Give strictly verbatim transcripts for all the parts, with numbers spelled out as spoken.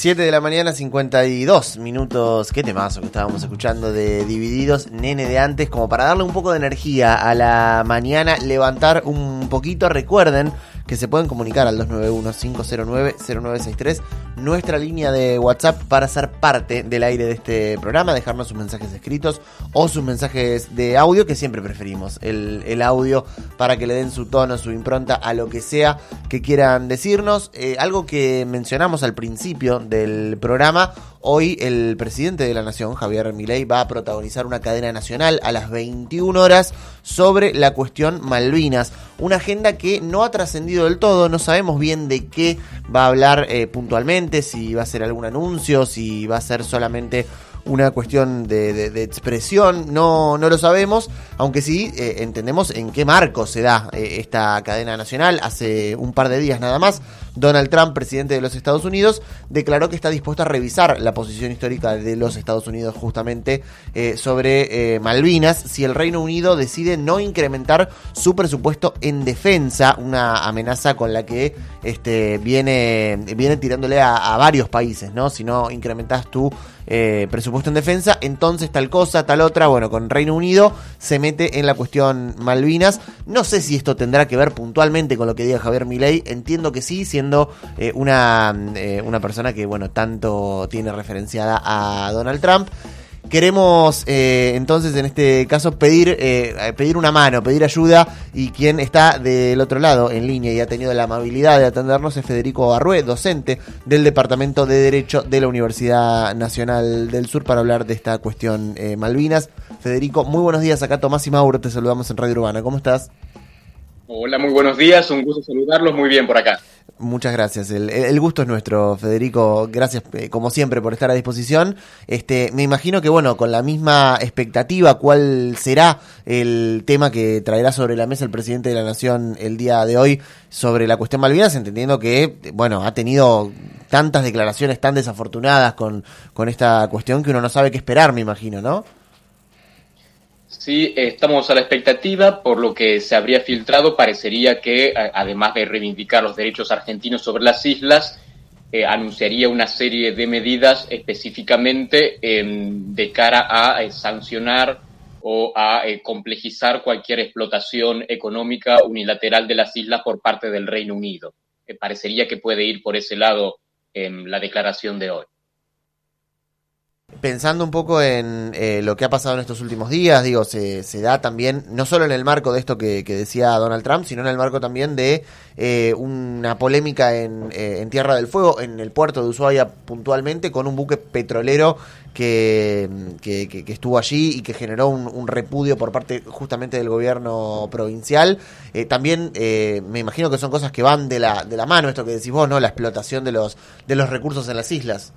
siete de la mañana, cincuenta y dos minutos. Qué temazo que estábamos escuchando de Divididos, Nene de Antes, como para darle un poco de energía a la mañana, levantar un poquito. Recuerden que se pueden comunicar al dos nueve uno, cinco cero nueve, cero nueve seis tres, nuestra línea de WhatsApp, para ser parte del aire de este programa, dejarnos sus mensajes escritos o sus mensajes de audio, que siempre preferimos el, el audio, para que le den su tono, su impronta a lo que sea que quieran decirnos. Eh, algo que mencionamos al principio del programa: hoy el presidente de la Nación, Javier Milei, va a protagonizar una cadena nacional a las veintiuna horas sobre la cuestión Malvinas. Una agenda que no ha trascendido del todo, no sabemos bien de qué va a hablar eh, puntualmente, si va a ser algún anuncio, si va a ser solamente una cuestión de, de, de expresión, no, no lo sabemos, aunque sí eh, entendemos en qué marco se da eh, esta cadena nacional. Hace un par de días nada más, Donald Trump, presidente de los Estados Unidos, declaró que está dispuesto a revisar la posición histórica de los Estados Unidos justamente eh, sobre eh, Malvinas, si el Reino Unido decide no incrementar su presupuesto en defensa, una amenaza con la que este, viene, viene tirándole a, a varios países, ¿no? Si no incrementás tu Eh, presupuesto en defensa, entonces tal cosa, tal otra. Bueno, con Reino Unido se mete en la cuestión Malvinas. No sé si esto tendrá que ver puntualmente con lo que diga Javier Milei. Entiendo que sí, siendo eh, una, eh, una persona que, bueno, tanto tiene referenciada a Donald Trump. Queremos eh, entonces en este caso pedir eh, pedir una mano, pedir ayuda, y quien está del otro lado en línea y ha tenido la amabilidad de atendernos es Federico Arrué, docente del Departamento de Derecho de la Universidad Nacional del Sur, para hablar de esta cuestión eh, Malvinas. Federico, muy buenos días. Acá Tomás y Mauro te saludamos en Radio Urbana. ¿Cómo estás? Hola, muy buenos días, un gusto saludarlos, muy bien por acá. Muchas gracias, el, el gusto es nuestro, Federico. Gracias eh, como siempre por estar a disposición. Este, me imagino que, bueno, con la misma expectativa, ¿cuál será el tema que traerá sobre la mesa el presidente de la Nación el día de hoy sobre la cuestión Malvinas, entendiendo que, bueno, ha tenido tantas declaraciones tan desafortunadas con, con esta cuestión que uno no sabe qué esperar, me imagino, ¿no? Sí, estamos a la expectativa. Por lo que se habría filtrado, parecería que, además de reivindicar los derechos argentinos sobre las islas, eh, anunciaría una serie de medidas específicamente eh, de cara a eh, sancionar o a eh, complejizar cualquier explotación económica unilateral de las islas por parte del Reino Unido. Eh, parecería que puede ir por ese lado eh, la declaración de hoy. Pensando un poco en eh, lo que ha pasado en estos últimos días, digo, se, se da también, no solo en el marco de esto que, que decía Donald Trump, sino en el marco también de eh, una polémica en, eh, en Tierra del Fuego, en el puerto de Ushuaia puntualmente, con un buque petrolero que, que, que, que estuvo allí y que generó un, un repudio por parte justamente del gobierno provincial. Eh, también eh, me imagino que son cosas que van de la, de la mano, esto que decís vos, ¿no? La explotación de los, de los recursos en las islas.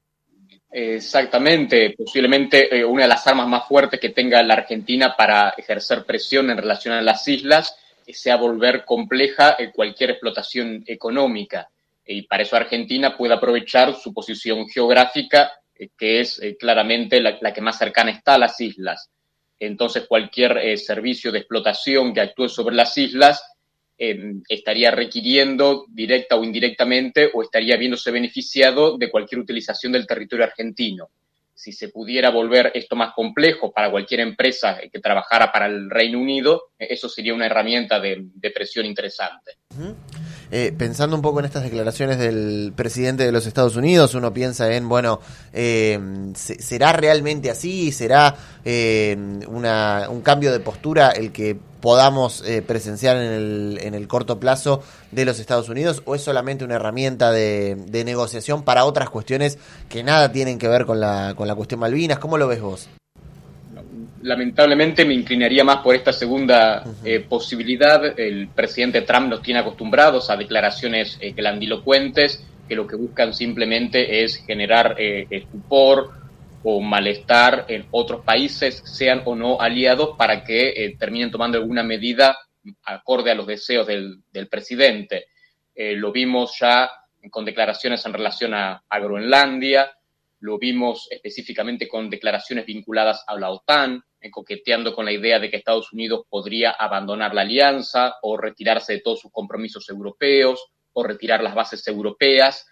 Exactamente, posiblemente eh, una de las armas más fuertes que tenga la Argentina para ejercer presión en relación a las islas eh, sea volver compleja eh, cualquier explotación económica. Eh, y para eso Argentina puede aprovechar su posición geográfica, eh, que es eh, claramente la, la que más cercana está a las islas. Entonces cualquier eh, servicio de explotación que actúe sobre las islas Eh, estaría requiriendo directa o indirectamente, o estaría viéndose beneficiado de cualquier utilización del territorio argentino. Si se pudiera volver esto más complejo para cualquier empresa que trabajara para el Reino Unido, eso sería una herramienta de, de presión interesante. Uh-huh. Eh, pensando un poco en estas declaraciones del presidente de los Estados Unidos, uno piensa en, bueno, eh, ¿será realmente así? ¿Será eh, una, un cambio de postura el que podamos eh, presenciar en el, en el corto plazo de los Estados Unidos, o es solamente una herramienta de, de negociación para otras cuestiones que nada tienen que ver con la, con la cuestión Malvinas? ¿Cómo lo ves vos? Lamentablemente me inclinaría más por esta segunda eh, posibilidad. El presidente Trump nos tiene acostumbrados a declaraciones eh, grandilocuentes que lo que buscan simplemente es generar eh, estupor o malestar en otros países, sean o no aliados, para que eh, terminen tomando alguna medida acorde a los deseos del, del presidente. Eh, lo vimos ya con declaraciones en relación a, a Groenlandia, lo vimos específicamente con declaraciones vinculadas a la OTAN, eh, coqueteando con la idea de que Estados Unidos podría abandonar la alianza o retirarse de todos sus compromisos europeos o retirar las bases europeas.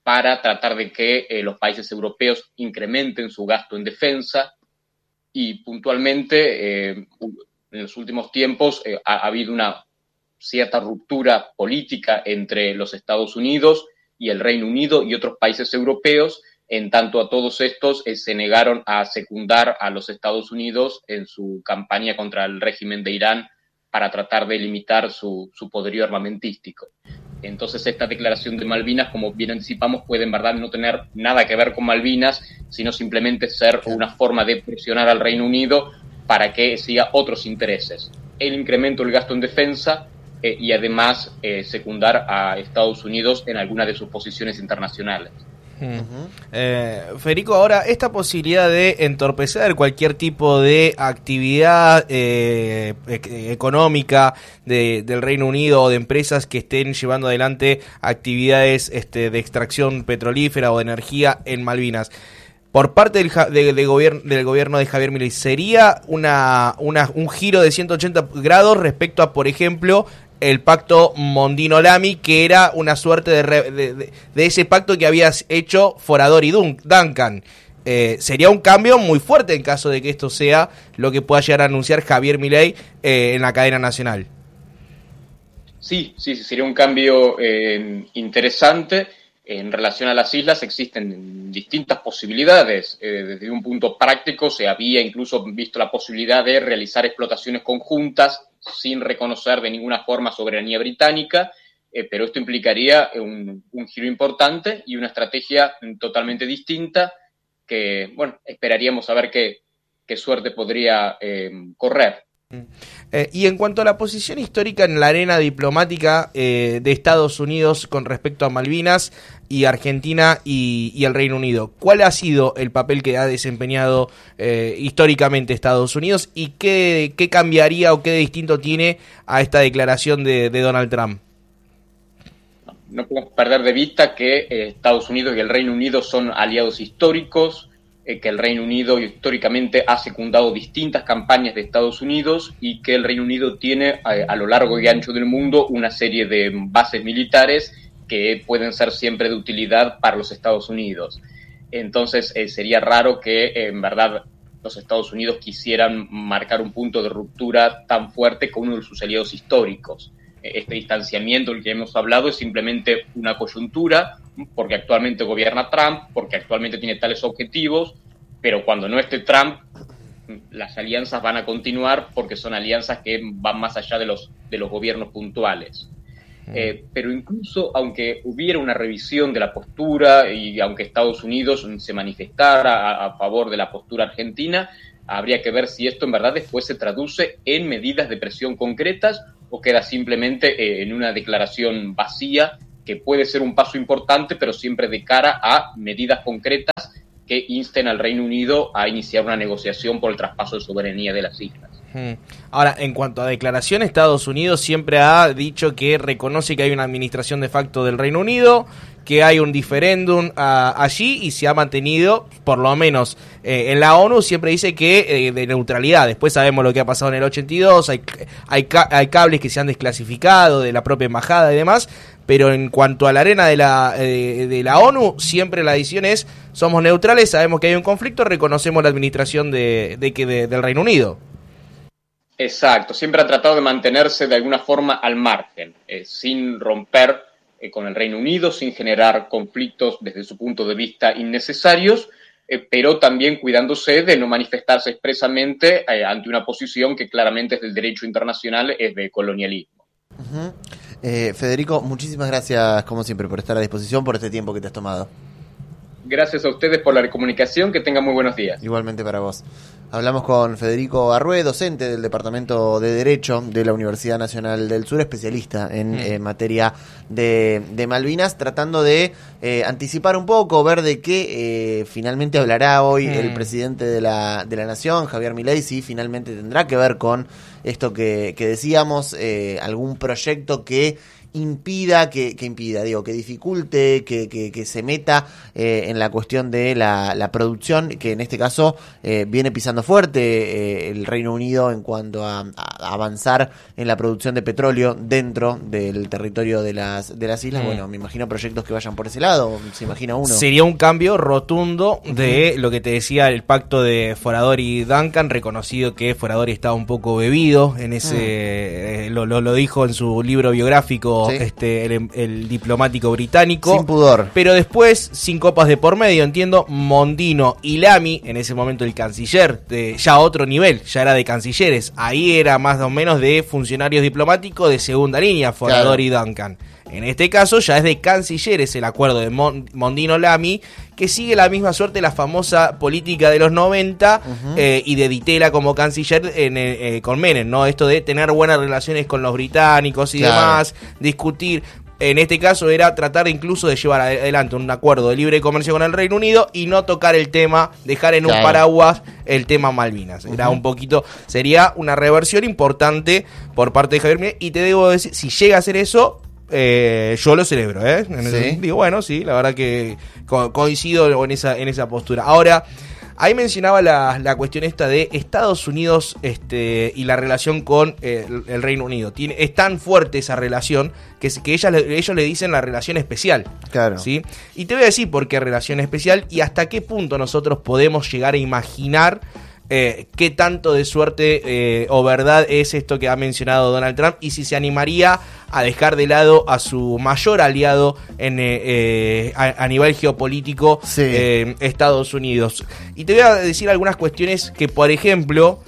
para tratar de que eh, los países europeos incrementen su gasto en defensa y puntualmente eh, en los últimos tiempos eh, ha, ha habido una cierta ruptura política entre los Estados Unidos y el Reino Unido y otros países europeos, en tanto a todos estos eh, se negaron a secundar a los Estados Unidos en su campaña contra el régimen de Irán para tratar de limitar su, su poderío armamentístico. Entonces esta declaración de Malvinas, como bien anticipamos, puede en verdad no tener nada que ver con Malvinas, sino simplemente ser una forma de presionar al Reino Unido para que siga otros intereses. El incremento del gasto en defensa eh, y además eh, secundar a Estados Unidos en algunas de sus posiciones internacionales. Uh-huh. eh, Federico, ahora esta posibilidad de entorpecer cualquier tipo de actividad eh, e- económica de, del Reino Unido o de empresas que estén llevando adelante actividades este, de extracción petrolífera o de energía en Malvinas, por parte del, de, de gobierno, del gobierno de Javier Milei, ¿sería una, una, un giro de ciento ochenta grados respecto a, por ejemplo, el pacto Mondino-Lamy, que era una suerte de, re, de, de, de ese pacto que había hecho Forador y Dun, Duncan? Eh, sería un cambio muy fuerte en caso de que esto sea lo que pueda llegar a anunciar Javier Milei eh, en la cadena nacional. Sí, sí, sí, sería un cambio eh, interesante. En relación a las islas existen distintas posibilidades. Eh, desde un punto práctico se había incluso visto la posibilidad de realizar explotaciones conjuntas sin reconocer de ninguna forma soberanía británica, eh, pero esto implicaría un, un giro importante y una estrategia totalmente distinta que, bueno, esperaríamos a ver qué, qué suerte podría eh, correr. Eh, y en cuanto a la posición histórica en la arena diplomática eh, de Estados Unidos con respecto a Malvinas y Argentina y, y el Reino Unido, ¿cuál ha sido el papel que ha desempeñado eh, históricamente Estados Unidos y qué, qué cambiaría o qué de distinto tiene a esta declaración de, de Donald Trump? No podemos perder de vista que eh, Estados Unidos y el Reino Unido son aliados históricos, eh, que el Reino Unido históricamente ha secundado distintas campañas de Estados Unidos y que el Reino Unido tiene eh, a lo largo y ancho del mundo una serie de bases militares que pueden ser siempre de utilidad para los Estados Unidos. Entonces eh, sería raro que eh, en verdad los Estados Unidos quisieran marcar un punto de ruptura tan fuerte con uno de sus aliados históricos. Este distanciamiento del que hemos hablado es simplemente una coyuntura, porque actualmente gobierna Trump, porque actualmente tiene tales objetivos, pero cuando no esté Trump, las alianzas van a continuar porque son alianzas que van más allá de los, de los gobiernos puntuales. Eh, pero incluso aunque hubiera una revisión de la postura y aunque Estados Unidos se manifestara a, a favor de la postura argentina, habría que ver si esto en verdad después se traduce en medidas de presión concretas o queda simplemente eh, en una declaración vacía que puede ser un paso importante, pero siempre de cara a medidas concretas que insten al Reino Unido a iniciar una negociación por el traspaso de soberanía de las islas. Ahora, en cuanto a declaración, Estados Unidos siempre ha dicho que reconoce que hay una administración de facto del Reino Unido, que hay un diferéndum uh, allí y se ha mantenido, por lo menos eh, en la ONU, siempre dice que eh, de neutralidad. Después sabemos lo que ha pasado en el ochenta y dos, hay, hay, hay cables que se han desclasificado de la propia embajada y demás, pero en cuanto a la arena de la, eh, de la ONU, siempre la decisión es, somos neutrales, sabemos que hay un conflicto, reconocemos la administración de, de, de, de, del Reino Unido. Exacto, siempre ha tratado de mantenerse de alguna forma al margen, eh, sin romper eh, con el Reino Unido, sin generar conflictos desde su punto de vista innecesarios, eh, pero también cuidándose de no manifestarse expresamente eh, ante una posición que claramente es del derecho internacional, es de colonialismo. Uh-huh. eh, Federico, muchísimas gracias como siempre por estar a disposición, por este tiempo que te has tomado. Gracias a ustedes por la comunicación, que tengan muy buenos días. Igualmente para vos. Hablamos con Federico Arrué, docente del Departamento de Derecho de la Universidad Nacional del Sur, especialista en mm. eh, materia de, de Malvinas, tratando de eh, anticipar un poco, ver de qué eh, finalmente hablará hoy mm. el presidente de la, de la Nación, Javier Milei, si finalmente tendrá que ver con esto que, que decíamos, eh, algún proyecto que impida, que, que impida, digo, que dificulte, que, que, que se meta eh, en la cuestión de la, la producción, que en este caso eh, viene pisando fuerte eh, el Reino Unido en cuanto a, a avanzar en la producción de petróleo dentro del territorio de las de las islas. Mm. Bueno, me imagino proyectos que vayan por ese lado, se imagina uno. Sería un cambio rotundo de lo que te decía el pacto de Foradori y Duncan, reconocido que Foradori estaba un poco bebido en ese, mm. eh, lo, lo, lo dijo en su libro biográfico. Sí. Este, el, el diplomático británico. Sin pudor. Pero después, sin copas de por medio, entiendo, Mondino y Lamy, en ese momento el canciller, de ya otro nivel, ya era de cancilleres. Ahí era más o menos de funcionarios diplomáticos de segunda línea, Foradori claro. y Duncan. En este caso ya es de cancilleres el acuerdo de Mon- Mondino-Lamy, que sigue la misma suerte, la famosa política de los noventa uh-huh. eh, y de Di Tella como canciller en, eh, con Menem, ¿no? Esto de tener buenas relaciones con los británicos y claro. demás, discutir. En este caso era tratar incluso de llevar adelante un acuerdo de libre comercio con el Reino Unido y no tocar el tema, dejar en claro. un paraguas el tema Malvinas. Era uh-huh. un poquito, sería una reversión importante por parte de Javier Milei, y te debo decir, si llega a hacer eso, Eh, yo lo celebro, ¿eh? En ese, ¿sí? Digo, bueno, sí, la verdad que co- coincido en esa, en esa postura. Ahora, ahí mencionaba la, la cuestión esta de Estados Unidos este, y la relación con eh, el, el Reino Unido. Tiene, es tan fuerte esa relación que, que ellas, ellos le dicen la relación especial. Claro. ¿Sí? Y te voy a decir por qué relación especial y hasta qué punto nosotros podemos llegar a imaginar Eh, qué tanto de suerte eh, o verdad es esto que ha mencionado Donald Trump, y si se animaría a dejar de lado a su mayor aliado en, eh, eh, a, a nivel geopolítico, sí. eh, Estados Unidos. Y te voy a decir algunas cuestiones que, por ejemplo,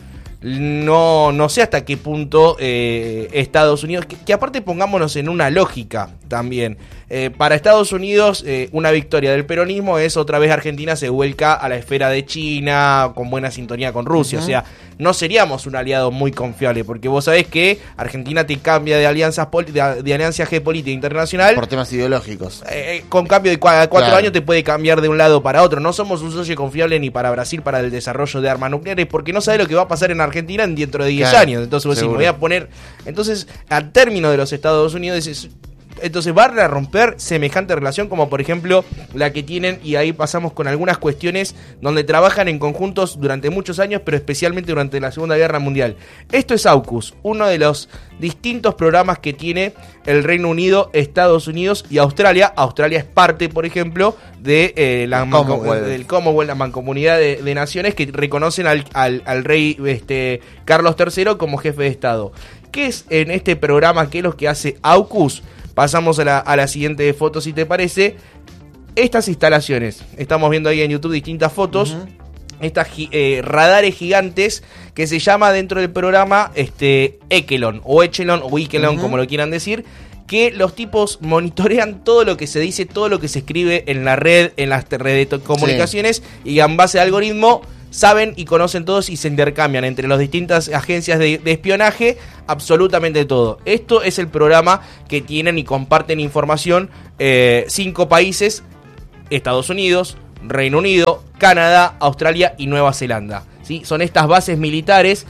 no, no sé hasta qué punto eh, Estados Unidos, que, que aparte pongámonos en una lógica también, eh, para Estados Unidos eh, una victoria del peronismo es otra vez Argentina se vuelca a la esfera de China con buena sintonía con Rusia, uh-huh. o sea, no seríamos un aliado muy confiable, porque vos sabés que Argentina te cambia de alianzas pol- de, de alianza geopolítica internacional por temas ideológicos, eh, con cambio de cada cuatro claro. años te puede cambiar de un lado para otro. No somos un socio confiable ni para Brasil para el desarrollo de armas nucleares, porque no sabe lo que va a pasar en Argentina dentro de diez claro, años. Entonces vos decís, me voy a poner, entonces al término de los Estados Unidos decís, entonces van a romper semejante relación como por ejemplo la que tienen, y ahí pasamos con algunas cuestiones donde trabajan en conjuntos durante muchos años, pero especialmente durante la Segunda Guerra Mundial. Esto es AUKUS, uno de los distintos programas que tiene el Reino Unido, Estados Unidos y Australia. Australia es parte, por ejemplo, de eh, la Commonwealth. del Commonwealth, la mancomunidad de, de naciones que reconocen al, al, al rey este, Carlos tercero como jefe de Estado. ¿Qué es en este programa? ¿Qué es lo que hace AUKUS? Pasamos a la, a la siguiente foto, si te parece. Estas instalaciones, estamos viendo ahí en YouTube distintas fotos, uh-huh. estas eh, radares gigantes que se llama dentro del programa este Echelon, o Echelon, o Echelon, uh-huh. como lo quieran decir, que los tipos monitorean todo lo que se dice, todo lo que se escribe en la red, en las redes de comunicaciones, sí. y en base al algoritmo saben y conocen todos y se intercambian entre las distintas agencias de, de espionaje absolutamente todo. Esto es el programa que tienen y comparten información eh, cinco países: Estados Unidos, Reino Unido, Canadá, Australia y Nueva Zelanda. ¿Sí? Son estas bases militares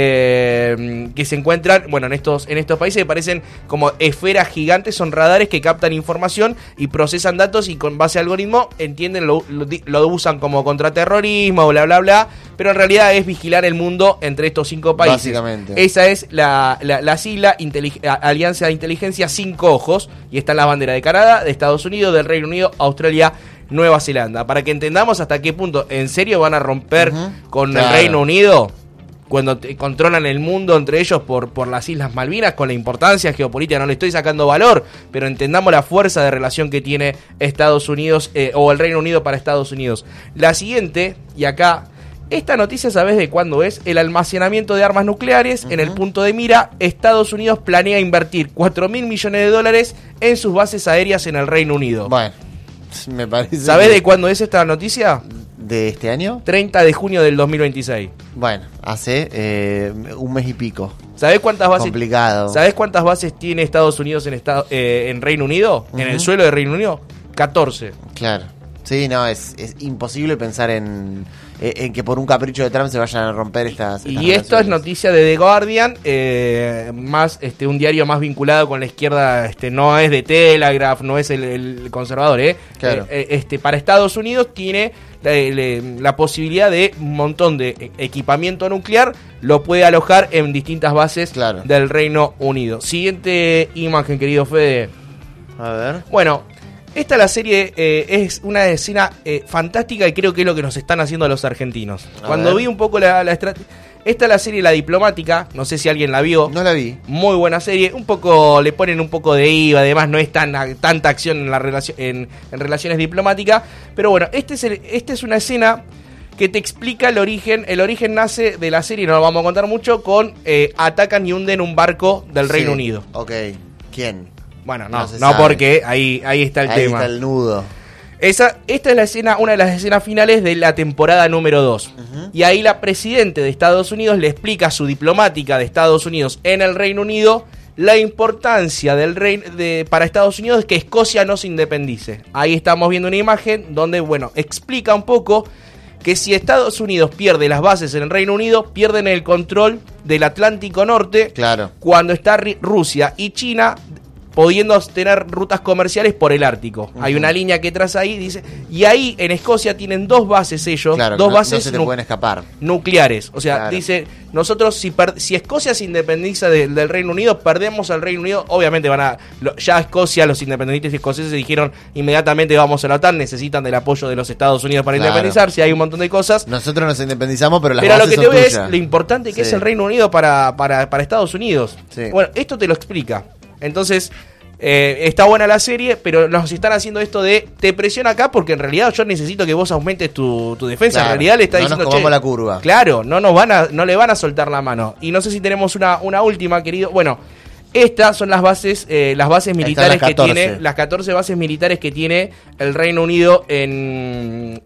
eh, que se encuentran, bueno, en estos en estos países que parecen como esferas gigantes, son radares que captan información y procesan datos, y con base a algoritmo entienden, lo, lo, lo usan como contraterrorismo, bla bla bla, pero en realidad es vigilar el mundo entre estos cinco países. Básicamente. Esa es la, la, la sigla Intelig- Alianza de Inteligencia Cinco Ojos, y está la bandera de Canadá, de Estados Unidos, del Reino Unido, Australia, Nueva Zelanda, para que entendamos hasta qué punto en serio van a romper uh-huh. con claro. el Reino Unido cuando te controlan el mundo entre ellos por, por las Islas Malvinas, con la importancia geopolítica. No le estoy sacando valor, pero entendamos la fuerza de relación que tiene Estados Unidos eh, o el Reino Unido para Estados Unidos. La siguiente, y acá, esta noticia, ¿sabes de cuándo es? El almacenamiento de armas nucleares uh-huh. en el punto de mira. Estados Unidos planea invertir cuatro mil millones de dólares en sus bases aéreas en el Reino Unido. Bueno, me parece. ¿Sabés que... de cuándo es esta noticia? ¿De este año? treinta de junio del dos mil veintiséis. Bueno, hace eh, un mes y pico. ¿Sabés cuántas bases? Complicado. ¿Sabés cuántas bases tiene Estados Unidos en estado, eh, en Reino Unido? Uh-huh. En el suelo de Reino Unido, catorce. Claro. Sí, no, es, es imposible pensar en, en que por un capricho de Trump se vayan a romper estas, estas Y esto es noticia de The Guardian, eh, más este un diario más vinculado con la izquierda, este no es de Telegraph, no es el, el conservador, ¿eh? Claro. Eh, este para Estados Unidos tiene la, la, la posibilidad de un montón de equipamiento nuclear, lo puede alojar en distintas bases claro. del Reino Unido. Siguiente imagen, querido Fede. A ver. Bueno, esta la serie eh, es una escena eh, fantástica y creo que es lo que nos están haciendo los argentinos. A Cuando ver. vi un poco la, la estrategia... Esta es la serie La Diplomática, no sé si alguien la vio. No la vi. Muy buena serie, un poco le ponen un poco de I V A, además no es tan tanta acción en la relación en, en relaciones diplomáticas, pero bueno, este es el, este es una escena que te explica el origen. El origen nace de la serie, no lo vamos a contar mucho, con eh, atacan y hunden un barco del Reino Sí. Unido. Ok, ¿quién? Bueno, no, No no, se sabe. porque ahí, ahí está el Ahí tema. está el nudo. Esa, esta es la escena, una de las escenas finales de la temporada número dos. Uh-huh. Y ahí la presidente de Estados Unidos le explica a su diplomática de Estados Unidos en el Reino Unido la importancia del rey, de, para Estados Unidos que Escocia no se independice. Ahí estamos viendo una imagen donde, bueno, explica un poco que si Estados Unidos pierde las bases en el Reino Unido, pierden el control del Atlántico Norte. Claro. Cuando está Rusia y China pudiendo tener rutas comerciales por el Ártico. Uh-huh. Hay una línea que traza ahí, dice, y ahí en Escocia tienen dos bases ellos, claro, dos no, bases no se te nu- pueden escapar. nucleares. O sea, Claro. dice, nosotros si, per- si Escocia se independiza de- del Reino Unido, perdemos al Reino Unido. Obviamente van a, lo, ya Escocia, los independentistas escoceses dijeron inmediatamente vamos a la OTAN, necesitan del apoyo de los Estados Unidos para Claro. independizarse, hay un montón de cosas. Nosotros nos independizamos, pero las Pero lo bases que te son voy a es tuyas. lo importante que Sí. es el Reino Unido para, para, para Estados Unidos. Sí. Bueno, esto te lo explica. Entonces, eh, está buena la serie, pero nos están haciendo esto de te presiona acá porque en realidad yo necesito que vos aumentes tu, tu defensa. Claro, En realidad le está no diciendo, nos comamos che, la curva. claro, no nos van a, no le van a soltar la mano. Y no sé si tenemos una, una última, querido. Bueno, estas son las bases, eh, las bases Ahí están militares las que catorce. tiene, las catorce bases militares que tiene el Reino Unido en,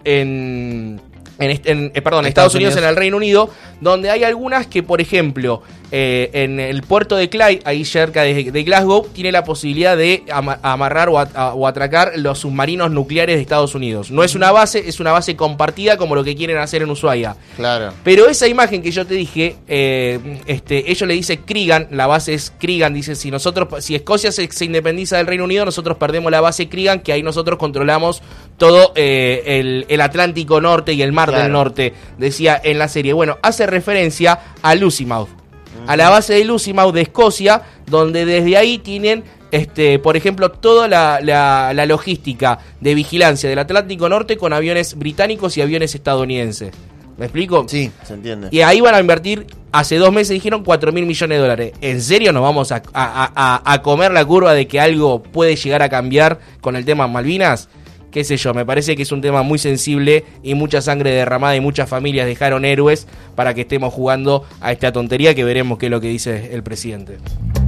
en, en, est- en- eh, perdón, Estados, Estados Unidos, Unidos. en el Reino Unido, donde hay algunas que, por ejemplo, eh, en el puerto de Clyde, ahí cerca de, de Glasgow, tiene la posibilidad de ama- amarrar o, at- a- o atracar los submarinos nucleares de Estados Unidos. No es una base, es una base compartida como lo que quieren hacer en Ushuaia. Claro. Pero esa imagen que yo te dije, eh, este, ellos le dice Cregan, la base es Cregan, dice, si nosotros, si Escocia se, se independiza del Reino Unido, nosotros perdemos la base Cregan, que ahí nosotros controlamos todo eh, el, el Atlántico Norte y el Mar Claro. del Norte, decía en la serie. Bueno, hace referencia a Lossiemouth, a la base de Lossiemouth de Escocia, donde desde ahí tienen, este, por ejemplo, toda la, la, la logística de vigilancia del Atlántico Norte con aviones británicos y aviones estadounidenses. ¿Me explico? Sí, se entiende. Y ahí van a invertir, hace dos meses dijeron cuatro mil millones de dólares. ¿En serio nos vamos a, a, a, a comer la curva de que algo puede llegar a cambiar con el tema Malvinas? Qué sé yo, me parece que es un tema muy sensible y mucha sangre derramada y muchas familias dejaron héroes para que estemos jugando a esta tontería que veremos qué es lo que dice el presidente.